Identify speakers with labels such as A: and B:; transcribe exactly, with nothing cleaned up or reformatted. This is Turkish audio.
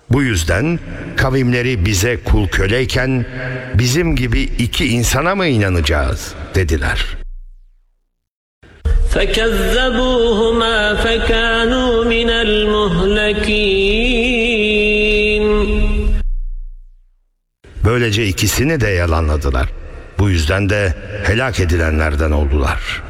A: Bu yüzden kavimleri bize kul köleyken bizim gibi iki insana mı inanacağız dediler.
B: فَكَذَّبُوهُمَا فَكَانُوا مِنَ الْمُهْلَكِينَ.
A: Böylece ikisini de yalanladılar. Bu yüzden de helak edilenlerden oldular.